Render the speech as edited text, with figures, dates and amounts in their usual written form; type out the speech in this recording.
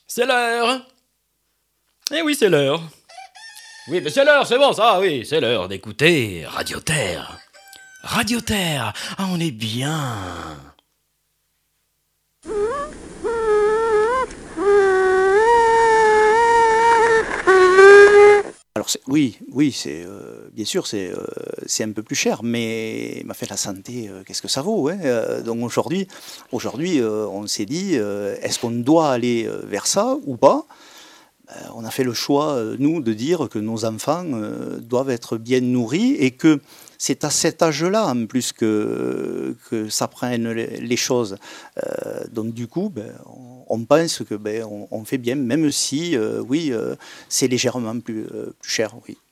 C'est l'heure. Eh oui, c'est l'heure. Oui, mais c'est l'heure, c'est bon ça, oui, c'est l'heure d'écouter Radio Terre. Radio Terre, ah, on est bien. Alors oui, c'est bien sûr c'est un peu plus cher, mais m'a fait la santé, qu'est-ce que ça vaut, hein, donc aujourd'hui, on s'est dit, est-ce qu'on doit aller vers ça ou pas? On a fait le choix, nous, de dire que nos enfants doivent être bien nourris et que c'est à cet âge-là, en plus, que s'apprennent les choses. Donc, du coup, on pense que on fait bien, même si, oui, c'est légèrement plus cher, oui.